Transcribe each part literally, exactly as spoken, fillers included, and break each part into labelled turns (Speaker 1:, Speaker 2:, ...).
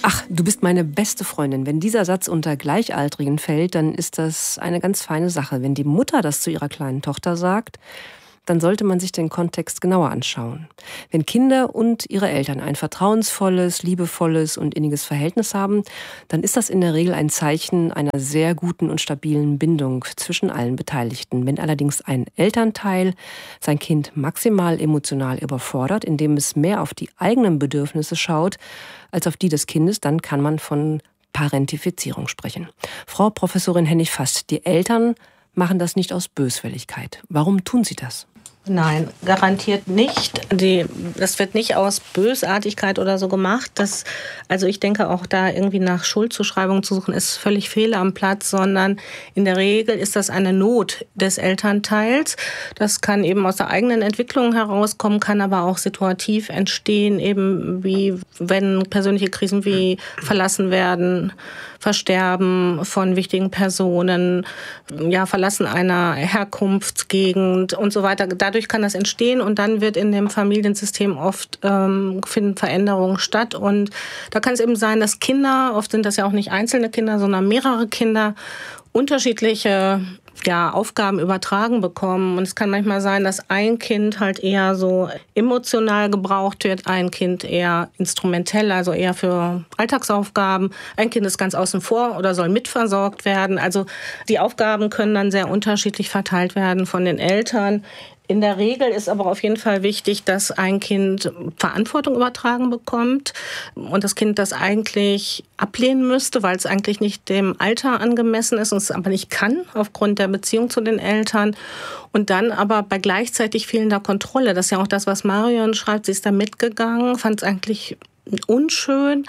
Speaker 1: Ach, du bist meine beste Freundin. Wenn dieser Satz unter Gleichaltrigen fällt, dann ist das eine ganz feine Sache. Wenn die Mutter das zu ihrer kleinen Tochter sagt, dann sollte man sich den Kontext genauer anschauen. Wenn Kinder und ihre Eltern ein vertrauensvolles, liebevolles und inniges Verhältnis haben, dann ist das in der Regel ein Zeichen einer sehr guten und stabilen Bindung zwischen allen Beteiligten. Wenn allerdings ein Elternteil sein Kind maximal emotional überfordert, indem es mehr auf die eigenen Bedürfnisse schaut als auf die des Kindes, dann kann man von Parentifizierung sprechen. Frau Professorin Hennig-Fast, die Eltern machen das nicht aus Böswilligkeit. Warum tun sie das?
Speaker 2: Nein, garantiert nicht. Die, das wird nicht aus Bösartigkeit oder so gemacht. Das, also ich denke auch da irgendwie nach Schuldzuschreibungen zu suchen, ist völlig fehl am Platz, sondern in der Regel ist das eine Not des Elternteils. Das kann eben aus der eigenen Entwicklung herauskommen, kann aber auch situativ entstehen, eben wie wenn persönliche Krisen wie verlassen werden, Versterben von wichtigen Personen, ja, Verlassen einer Herkunftsgegend und so weiter. Dadurch kann das entstehen und dann wird in dem Familiensystem oft ähm, finden Veränderungen statt. Und da kann es eben sein, dass Kinder, oft sind das ja auch nicht einzelne Kinder, sondern mehrere Kinder, unterschiedliche ja, Aufgaben übertragen bekommen. Und es kann manchmal sein, dass ein Kind halt eher so emotional gebraucht wird, ein Kind eher instrumentell, also eher für Alltagsaufgaben. Ein Kind ist ganz außen vor oder soll mitversorgt werden. Also die Aufgaben können dann sehr unterschiedlich verteilt werden von den Eltern. In der Regel ist aber auf jeden Fall wichtig, dass ein Kind Verantwortung übertragen bekommt und das Kind das eigentlich ablehnen müsste, weil es eigentlich nicht dem Alter angemessen ist und es aber nicht kann aufgrund der Beziehung zu den Eltern. Und dann aber bei gleichzeitig fehlender Kontrolle. Das ist ja auch das, was Marion schreibt. Sie ist da mitgegangen, fand es eigentlich unschön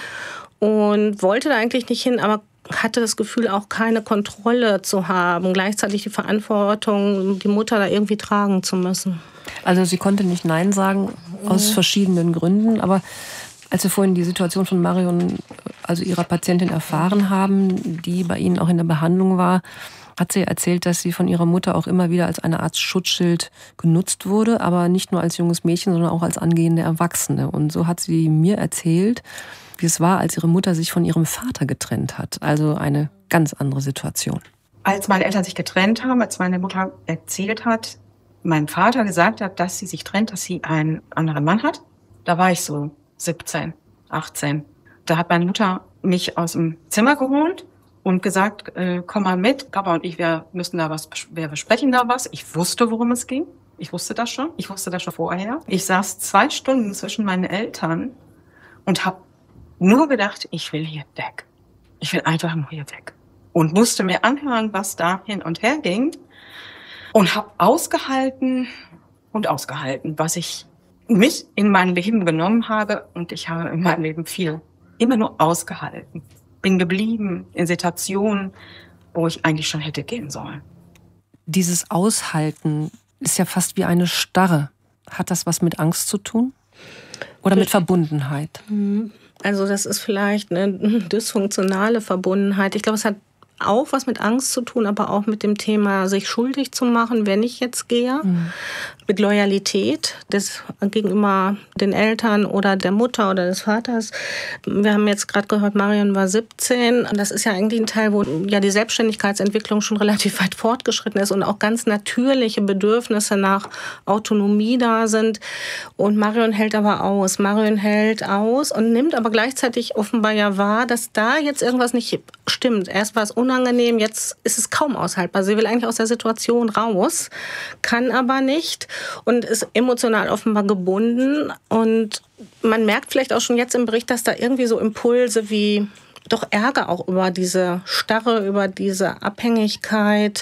Speaker 2: und wollte da eigentlich nicht hin, aber hatte das Gefühl, auch keine Kontrolle zu haben, gleichzeitig die Verantwortung, die Mutter da irgendwie tragen zu müssen.
Speaker 1: Also sie konnte nicht Nein sagen, aus verschiedenen Gründen, aber als wir vorhin die Situation von Marion, also ihrer Patientin, erfahren haben, die bei Ihnen auch in der Behandlung war, hat sie erzählt, dass sie von ihrer Mutter auch immer wieder als eine Art Schutzschild genutzt wurde, aber nicht nur als junges Mädchen, sondern auch als angehende Erwachsene. Und so hat sie mir erzählt, wie es war, als ihre Mutter sich von ihrem Vater getrennt hat. Also eine ganz andere Situation.
Speaker 3: Als meine Eltern sich getrennt haben, als meine Mutter erzählt hat, mein Vater gesagt hat, dass sie sich trennt, dass sie einen anderen Mann hat, da war ich so siebzehn, achtzehn. Da hat meine Mutter mich aus dem Zimmer geholt und gesagt, äh, komm mal mit, Papa und ich, wir müssen da was, wir besprechen da was. Ich wusste, worum es ging. Ich wusste das schon. Ich wusste das schon vorher. Ich saß zwei Stunden zwischen meinen Eltern und habe nur gedacht, ich will hier weg. Ich will einfach nur hier weg. Und musste mir anhören, was da hin und her ging. Und habe ausgehalten und ausgehalten, was ich mit in mein Leben genommen habe. Und ich habe in meinem Leben viel immer nur ausgehalten. Bin geblieben in Situationen, wo ich eigentlich schon hätte gehen sollen.
Speaker 1: Dieses Aushalten ist ja fast wie eine Starre. Hat das was mit Angst zu tun? Oder mit Verbundenheit?
Speaker 2: Also das ist vielleicht eine dysfunktionale Verbundenheit. Ich glaube, es hat auch was mit Angst zu tun, aber auch mit dem Thema, sich schuldig zu machen, wenn ich jetzt gehe. Mhm. Mit Loyalität des, gegenüber den Eltern oder der Mutter oder des Vaters. Wir haben jetzt gerade gehört, Marion war siebzehn. Das ist ja eigentlich ein Teil, wo ja die Selbstständigkeitsentwicklung schon relativ weit fortgeschritten ist und auch ganz natürliche Bedürfnisse nach Autonomie da sind. Und Marion hält aber aus. Marion hält aus und nimmt aber gleichzeitig offenbar ja wahr, dass da jetzt irgendwas nicht stimmt. Erst war es unangenehm, jetzt ist es kaum aushaltbar. Sie will eigentlich aus der Situation raus, kann aber nicht und ist emotional offenbar gebunden. Und man merkt vielleicht auch schon jetzt im Bericht, dass da irgendwie so Impulse wie doch Ärger auch über diese Starre, über diese Abhängigkeit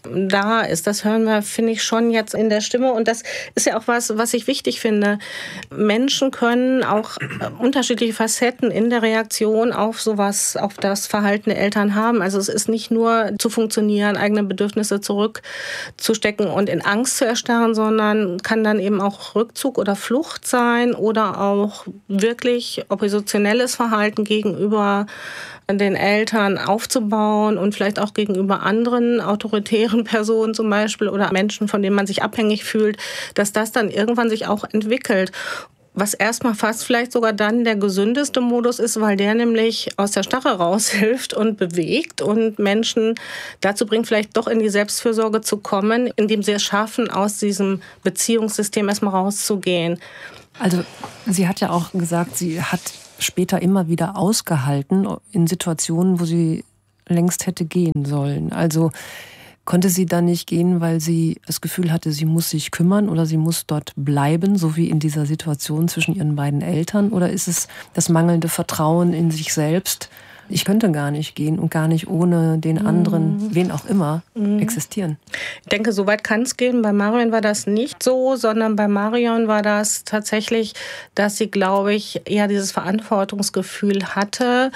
Speaker 2: da ist. Das hören wir, finde ich, schon jetzt in der Stimme. Und das ist ja auch was, was ich wichtig finde. Menschen können auch unterschiedliche Facetten in der Reaktion auf sowas, auf das Verhalten der Eltern haben. Also es ist nicht nur zu funktionieren, eigene Bedürfnisse zurückzustecken und in Angst zu erstarren, sondern kann dann eben auch Rückzug oder Flucht sein oder auch wirklich oppositionelles Verhalten gegenüber den Eltern aufzubauen und vielleicht auch gegenüber anderen autoritären Personen zum Beispiel oder Menschen, von denen man sich abhängig fühlt, dass das dann irgendwann sich auch entwickelt. was erstmal fast vielleicht sogar dann der gesündeste Modus ist, weil der nämlich aus der Starre raushilft und bewegt und Menschen dazu bringt, vielleicht doch in die Selbstfürsorge zu kommen, indem sie es schaffen, aus diesem Beziehungssystem erstmal rauszugehen.
Speaker 1: Also sie hat ja auch gesagt, sie hat später immer wieder ausgehalten in Situationen, wo sie längst hätte gehen sollen. Also konnte sie dann nicht gehen, weil sie das Gefühl hatte, sie muss sich kümmern oder sie muss dort bleiben, so wie in dieser Situation zwischen ihren beiden Eltern? Oder ist es das mangelnde Vertrauen in sich selbst? Ich könnte gar nicht gehen und gar nicht ohne den anderen, mhm. wen auch immer, mhm. existieren.
Speaker 2: Ich denke, so weit kann es gehen. Bei Marion war das nicht so, sondern bei Marion war das tatsächlich, dass sie, glaube ich, eher dieses Verantwortungsgefühl hatte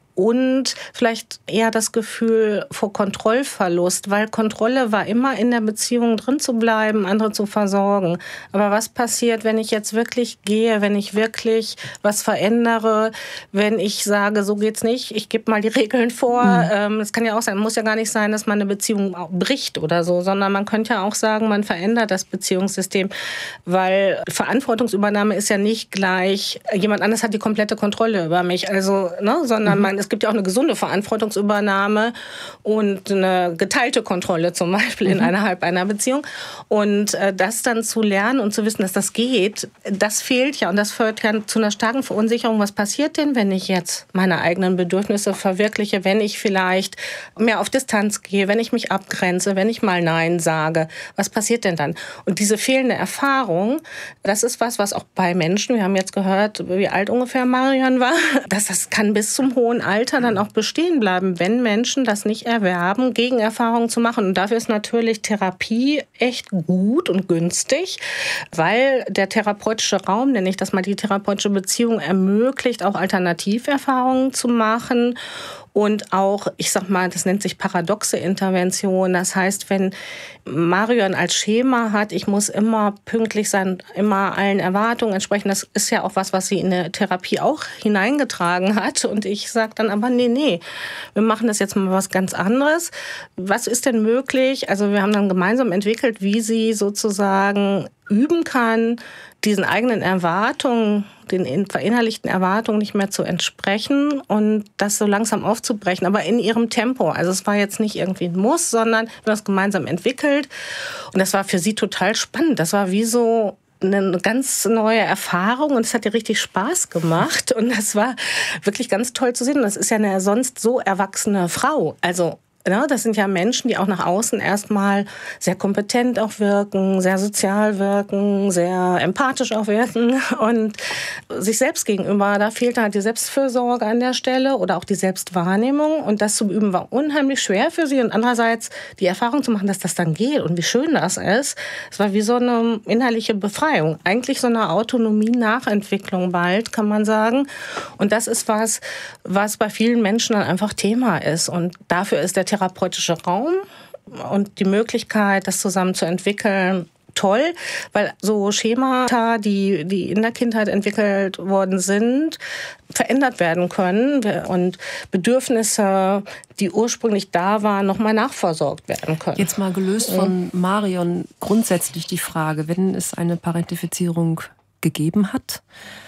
Speaker 2: und vielleicht eher das Gefühl vor Kontrollverlust, weil Kontrolle war immer in der Beziehung drin zu bleiben, andere zu versorgen. Aber was passiert, wenn ich jetzt wirklich gehe, wenn ich wirklich was verändere, wenn ich sage, so geht's nicht, ich gebe mal die Regeln vor. Mhm. Es kann ja auch sein, muss ja gar nicht sein, dass man eine Beziehung bricht oder so, sondern man könnte ja auch sagen, man verändert das Beziehungssystem, weil Verantwortungsübernahme ist ja nicht gleich, jemand anderes hat die komplette Kontrolle über mich, also, ne, sondern mhm. man, es gibt ja auch eine gesunde Verantwortungsübernahme und eine geteilte Kontrolle zum Beispiel mhm. in innerhalb einer Beziehung. Und äh, das dann zu lernen und zu wissen, dass das geht, das fehlt ja. Und das führt ja zu einer starken Verunsicherung. Was passiert denn, wenn ich jetzt meine eigenen Bedürfnisse verwirkliche, wenn ich vielleicht mehr auf Distanz gehe, wenn ich mich abgrenze, wenn ich mal Nein sage? Was passiert denn dann? Und diese fehlende Erfahrung, das ist was, was auch bei Menschen, wir haben jetzt gehört, wie alt ungefähr Marion war, dass das kann bis zum hohen Alter dann auch bestehen bleiben, wenn Menschen das nicht erwerben, Gegenerfahrungen zu machen. Und dafür ist natürlich Therapie echt gut und günstig, weil der therapeutische Raum, nenne ich das mal, die therapeutische Beziehung ermöglicht, auch Alternativerfahrungen zu machen. Und auch, ich sag mal, das nennt sich paradoxe Intervention. Das heißt, wenn Marion als Schema hat, ich muss immer pünktlich sein, immer allen Erwartungen entsprechen, das ist ja auch was, was sie in der Therapie auch hineingetragen hat. Und ich sage dann aber, nee, nee, wir machen das jetzt mal was ganz anderes. Was ist denn möglich? Also wir haben dann gemeinsam entwickelt, wie sie sozusagen üben kann, diesen eigenen Erwartungen, den verinnerlichten Erwartungen nicht mehr zu entsprechen und das so langsam aufzubrechen, aber in ihrem Tempo. Also es war jetzt nicht irgendwie ein Muss, sondern wir haben das gemeinsam entwickelt und das war für sie total spannend. Das war wie so eine ganz neue Erfahrung und es hat ihr richtig Spaß gemacht und das war wirklich ganz toll zu sehen. Und das ist ja eine sonst so erwachsene Frau, also das sind ja Menschen, die auch nach außen erstmal sehr kompetent auch wirken, sehr sozial wirken, sehr empathisch auch wirken und sich selbst gegenüber, da fehlt halt die Selbstfürsorge an der Stelle oder auch die Selbstwahrnehmung und das zu üben war unheimlich schwer für sie und andererseits die Erfahrung zu machen, dass das dann geht und wie schön das ist, es war wie so eine innerliche Befreiung, eigentlich so eine Autonomie-Nachentwicklung bald, kann man sagen und das ist was, was bei vielen Menschen dann einfach Thema ist und dafür ist der therapeutische Raum und die Möglichkeit, das zusammen zu entwickeln, toll, weil so Schemata, die, die in der Kindheit entwickelt worden sind, verändert werden können und Bedürfnisse, die ursprünglich da waren, nochmal nachversorgt werden können.
Speaker 1: Jetzt mal gelöst von Marion grundsätzlich die Frage, wenn es eine Parentifizierung gegeben hat,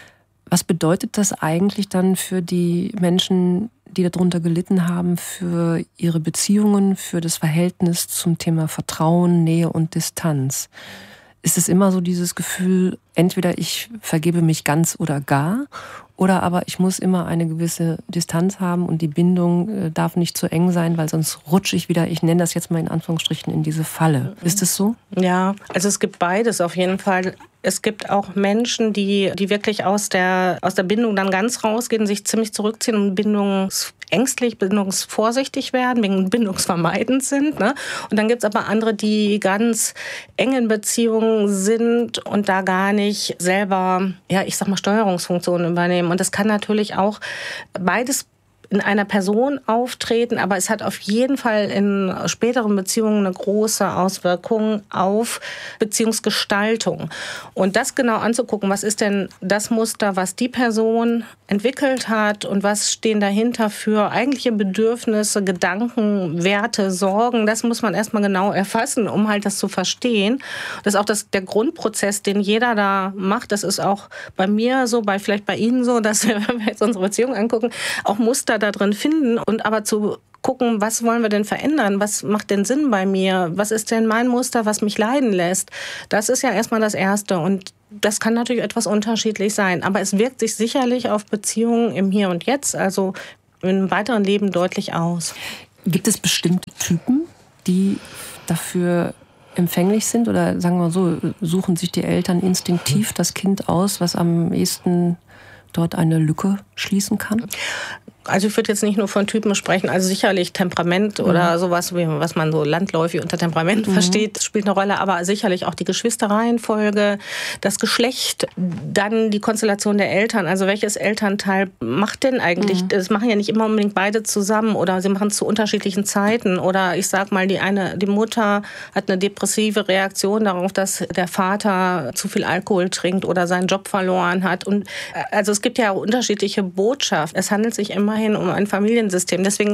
Speaker 1: was bedeutet das eigentlich dann für die Menschen, die darunter gelitten haben, für ihre Beziehungen, für das Verhältnis zum Thema Vertrauen, Nähe und Distanz? Ist es immer so dieses Gefühl, entweder ich vergebe mich ganz oder gar, oder aber ich muss immer eine gewisse Distanz haben und die Bindung darf nicht zu eng sein, weil sonst rutsche ich wieder, ich nenne das jetzt mal in Anführungsstrichen, in diese Falle. Ist es so?
Speaker 2: Ja, also es gibt beides auf jeden Fall. Es gibt auch Menschen, die, die wirklich aus der, aus der Bindung dann ganz rausgehen, sich ziemlich zurückziehen und bindungsängstlich, bindungsvorsichtig werden, wegen bindungsvermeidend sind. Ne? Und dann gibt es aber andere, die ganz eng in Beziehungen sind und da gar nicht selber, ja, ich sag mal, Steuerungsfunktionen übernehmen. Und das kann natürlich auch beides in einer Person auftreten, aber es hat auf jeden Fall in späteren Beziehungen eine große Auswirkung auf Beziehungsgestaltung. Und das genau anzugucken, was ist denn das Muster, was die Person entwickelt hat und was stehen dahinter für eigentliche Bedürfnisse, Gedanken, Werte, Sorgen, das muss man erstmal genau erfassen, um halt das zu verstehen. Das ist auch das, der Grundprozess, den jeder da macht. Das ist auch bei mir so, bei vielleicht bei Ihnen so, dass wir, wenn wir jetzt unsere Beziehung angucken, auch Muster da drin finden und aber zu gucken, was wollen wir denn verändern? Was macht denn Sinn bei mir? Was ist denn mein Muster, was mich leiden lässt? Das ist ja erstmal das Erste. Und das kann natürlich etwas unterschiedlich sein. Aber es wirkt sich sicherlich auf Beziehungen im Hier und Jetzt, also im weiteren Leben deutlich aus.
Speaker 1: Gibt es bestimmte Typen, die dafür empfänglich sind? Oder sagen wir mal so, suchen sich die Eltern instinktiv das Kind aus, was am ehesten dort eine Lücke schließen kann?
Speaker 2: Also ich würde jetzt nicht nur von Typen sprechen, also sicherlich Temperament mhm. oder sowas, was man so landläufig unter Temperament mhm. versteht, spielt eine Rolle, aber sicherlich auch die Geschwisterreihenfolge, das Geschlecht, dann die Konstellation der Eltern, also welches Elternteil macht denn eigentlich, mhm. das machen ja nicht immer unbedingt beide zusammen oder sie machen es zu unterschiedlichen Zeiten oder ich sag mal, die eine, die Mutter hat eine depressive Reaktion darauf, dass der Vater zu viel Alkohol trinkt oder seinen Job verloren hat und also es gibt ja unterschiedliche Botschaften, es handelt sich immer um ein Familiensystem. Deswegen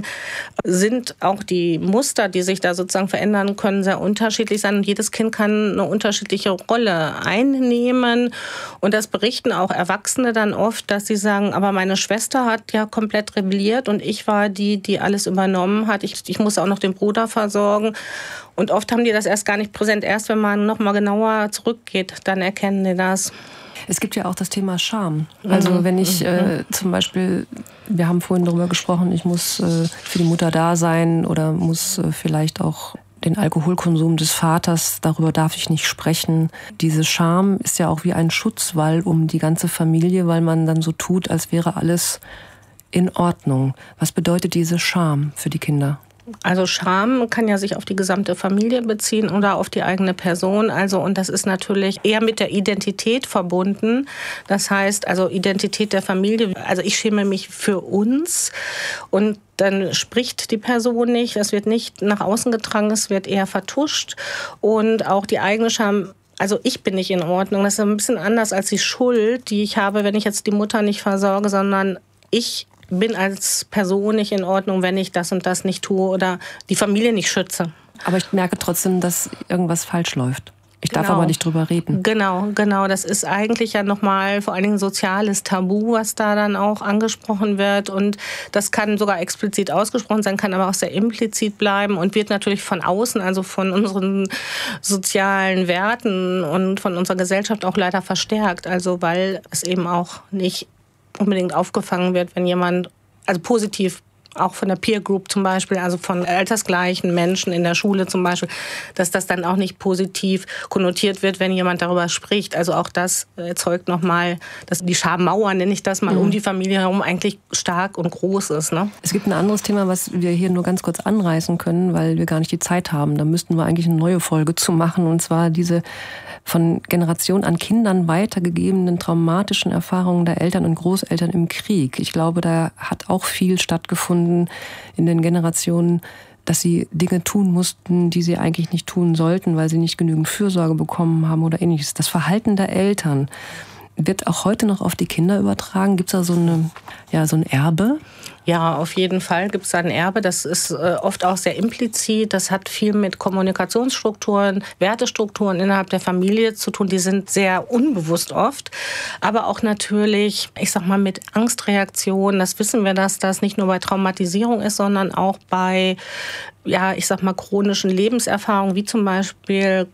Speaker 2: sind auch die Muster, die sich da sozusagen verändern können, sehr unterschiedlich sein. Und jedes Kind kann eine unterschiedliche Rolle einnehmen. Und das berichten auch Erwachsene dann oft, dass sie sagen, aber meine Schwester hat ja komplett rebelliert und ich war die, die alles übernommen hat. Ich, ich muss auch noch den Bruder versorgen. Und oft haben die das erst gar nicht präsent. Erst wenn man noch mal genauer zurückgeht, dann erkennen die das.
Speaker 1: Es gibt ja auch das Thema Scham. Also wenn ich äh, zum Beispiel, wir haben vorhin darüber gesprochen, ich muss äh, für die Mutter da sein oder muss äh, vielleicht auch den Alkoholkonsum des Vaters, darüber darf ich nicht sprechen. Diese Scham ist ja auch wie ein Schutzwall um die ganze Familie, weil man dann so tut, als wäre alles in Ordnung. Was bedeutet diese Scham für die Kinder?
Speaker 2: Also Scham kann ja sich auf die gesamte Familie beziehen oder auf die eigene Person. Also und das ist natürlich eher mit der Identität verbunden. Das heißt, also Identität der Familie. Also ich schäme mich für uns und dann spricht die Person nicht. Das wird nicht nach außen getragen, es wird eher vertuscht und auch die eigene Scham. Also ich bin nicht in Ordnung. Das ist ein bisschen anders als die Schuld, die ich habe, wenn ich jetzt die Mutter nicht versorge, sondern ich bin als Person nicht in Ordnung, wenn ich das und das nicht tue oder die Familie nicht schütze.
Speaker 1: Aber ich merke trotzdem, dass irgendwas falsch läuft. Ich
Speaker 2: genau.
Speaker 1: darf aber nicht drüber reden.
Speaker 2: Genau, genau. Das ist eigentlich ja nochmal vor allen Dingen ein soziales Tabu, was da dann auch angesprochen wird. Und das kann sogar explizit ausgesprochen sein, kann aber auch sehr implizit bleiben und wird natürlich von außen, also von unseren sozialen Werten und von unserer Gesellschaft auch leider verstärkt. Also weil es eben auch nicht unbedingt aufgefangen wird, wenn jemand, also positiv, auch von der Peer Group zum Beispiel, also von altersgleichen Menschen in der Schule zum Beispiel, dass das dann auch nicht positiv konnotiert wird, wenn jemand darüber spricht. Also auch das erzeugt nochmal, dass die Schammauer, nenne ich das mal, mhm. um die Familie herum eigentlich stark und groß ist. Ne?
Speaker 1: Es gibt ein anderes Thema, was wir hier nur ganz kurz anreißen können, weil wir gar nicht die Zeit haben. Da müssten wir eigentlich eine neue Folge zu machen, und zwar diese von Generation an Kindern weitergegebenen traumatischen Erfahrungen der Eltern und Großeltern im Krieg. Ich glaube, da hat auch viel stattgefunden in den Generationen, dass sie Dinge tun mussten, die sie eigentlich nicht tun sollten, weil sie nicht genügend Fürsorge bekommen haben oder ähnliches. Das Verhalten der Eltern wird auch heute noch auf die Kinder übertragen. Gibt es da so, eine, ja, so ein Erbe?
Speaker 2: Ja, auf jeden Fall gibt es da ein Erbe. Das ist äh, oft auch sehr implizit. Das hat viel mit Kommunikationsstrukturen, Wertestrukturen innerhalb der Familie zu tun. Die sind sehr unbewusst oft. Aber auch natürlich, ich sag mal, mit Angstreaktionen. Das wissen wir, dass das nicht nur bei Traumatisierung ist, sondern auch bei, ja, ich sag mal, chronischen Lebenserfahrungen, wie zum Beispiel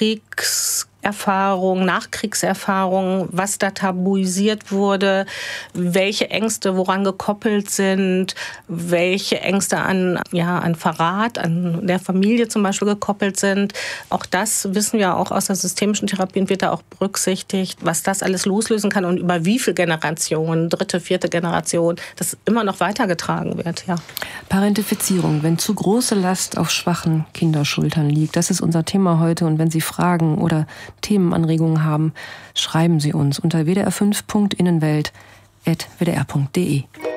Speaker 2: Kriegs Erfahrung, Nachkriegserfahrung, was da tabuisiert wurde, welche Ängste woran gekoppelt sind, welche Ängste an, ja, an Verrat, an der Familie zum Beispiel gekoppelt sind. Auch das wissen wir auch aus der systemischen Therapie und wird da auch berücksichtigt, was das alles loslösen kann und über wie viele Generationen, dritte, vierte Generation, das immer noch weitergetragen wird. Ja.
Speaker 1: Parentifizierung, wenn zu große Last auf schwachen Kinderschultern liegt, das ist unser Thema heute. Und wenn Sie Fragen oder Themenanregungen haben, schreiben Sie uns unter w d r fünf punkt innenwelt at w d r punkt d e.